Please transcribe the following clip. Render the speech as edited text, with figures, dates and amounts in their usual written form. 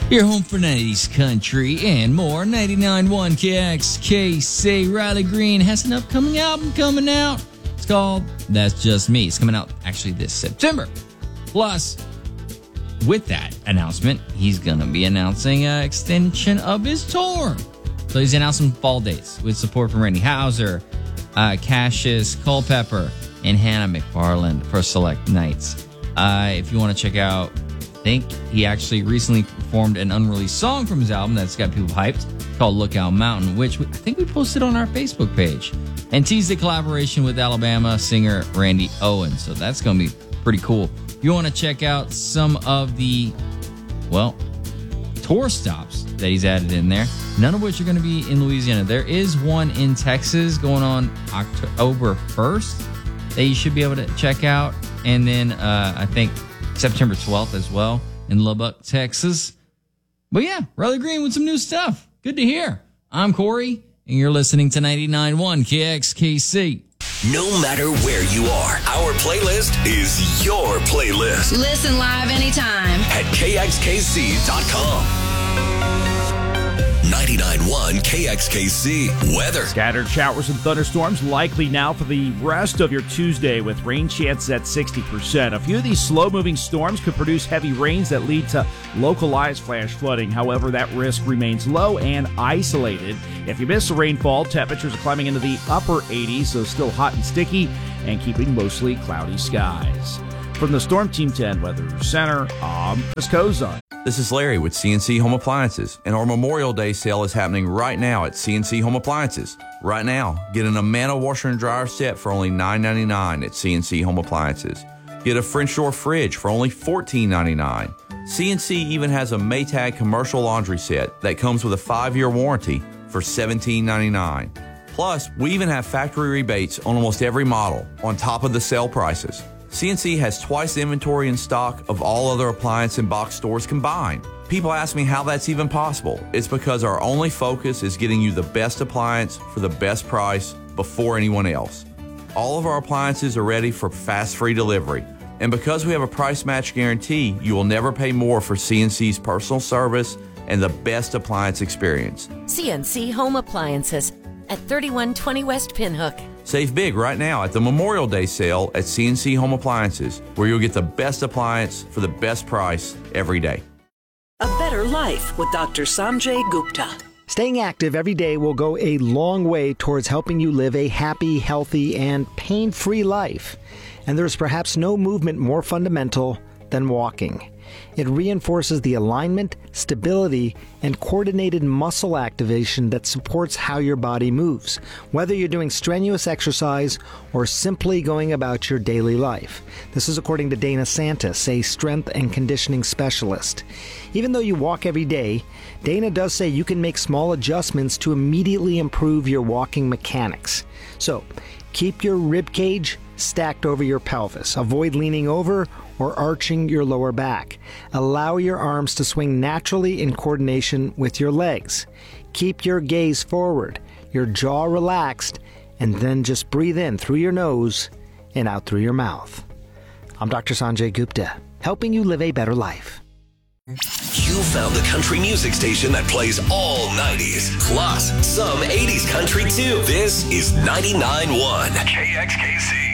Your home for 90s country and more. 99.1 KXKC. Riley Green has an upcoming album coming out. It's called That's Just Me. It's coming out actually this September. Plus, with that announcement, he's going to be announcing an extension of his tour. So he's announcing fall dates with support from Randy Houser, Cassius Culpepper, and Hannah McFarland for select nights. If you want to check out, I think he actually recently performed an unreleased song from his album that's got people hyped called Lookout Mountain, which I think we posted on our Facebook page, and teased a collaboration with Alabama singer Randy Owen. So that's going to be pretty cool. If you want to check out some of the, tour stops that he's added in there, none of which are going to be in Louisiana. There is one in Texas going on October 1st that you should be able to check out. And then I think September 12th as well in Lubbock, Texas. But yeah, Riley Green with some new stuff. Good to hear. I'm Corey, and you're listening to 99.1 KXKC. No matter where you are, our playlist is your playlist. Listen live anytime at KXKC.com. 99.1 KXKC weather. Scattered showers and thunderstorms likely now for the rest of your Tuesday with rain chances at 60%. A few of these slow-moving storms could produce heavy rains that lead to localized flash flooding. However, that risk remains low and isolated. If you miss the rainfall, temperatures are climbing into the upper 80s, so still hot and sticky and keeping mostly cloudy skies. From the Storm Team 10 Weather Center, I'm Chris Cozart. This is Larry with CNC Home Appliances, and our Memorial Day sale is happening right now at CNC Home Appliances. Right now, get an Amana washer and dryer set for only $9.99 at CNC Home Appliances. Get a French door fridge for only $14.99. CNC even has a Maytag commercial laundry set that comes with a 5-year warranty for $17.99. Plus, we even have factory rebates on almost every model on top of the sale prices. CNC has twice the inventory in stock of all other appliance and box stores combined. People ask me how that's even possible. It's because our only focus is getting you the best appliance for the best price before anyone else. All of our appliances are ready for fast free delivery. And because we have a price match guarantee, you will never pay more for CNC's personal service and the best appliance experience. CNC Home Appliances at 3120 West Pinhook. Save big right now at the Memorial Day sale at CNC Home Appliances, where you'll get the best appliance for the best price every day. A Better Life with Dr. Sanjay Gupta. Staying active every day will go a long way towards helping you live a happy, healthy, and pain-free life. And there's perhaps no movement more fundamental than walking. It reinforces the alignment, stability, and coordinated muscle activation that supports how your body moves, whether you're doing strenuous exercise or simply going about your daily life. This is according to Dana Santis, a strength and conditioning specialist. Even though you walk every day, Dana does say you can make small adjustments to immediately improve your walking mechanics. So, keep your rib cage stacked over your pelvis. Avoid leaning over or arching your lower back. Allow your arms to swing naturally in coordination with your legs. Keep your gaze forward, your jaw relaxed, and then just breathe in through your nose and out through your mouth. I'm Dr. Sanjay Gupta, helping you live a better life. You found the country music station that plays all 90s, plus some 80s country too. This is 99.1 KXKC.